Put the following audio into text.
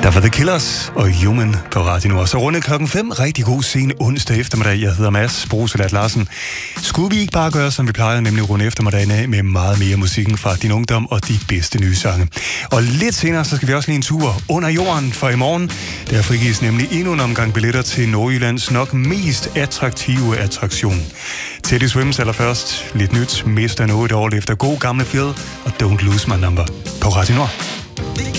Der var The Killers og Human på Radio Nord. Så rundt 5:00. Rigtig god sen onsdag eftermiddag. Jeg hedder Mads Broselat Larsen. Skulle vi ikke bare gøre, som vi plejer, nemlig runde eftermiddagen af med meget mere musikken fra din ungdom og de bedste nye sange. Og lidt senere, så skal vi også lige en tur under jorden, for i morgen, der frigives nemlig endnu en omgang billetter til Nordjyllands nok mest attraktive attraktion. Teddy Swims allerførst. Lidt nyt. Mr. Know It All efter god gamle Phil og Don't Lose My Number på Radio Nord.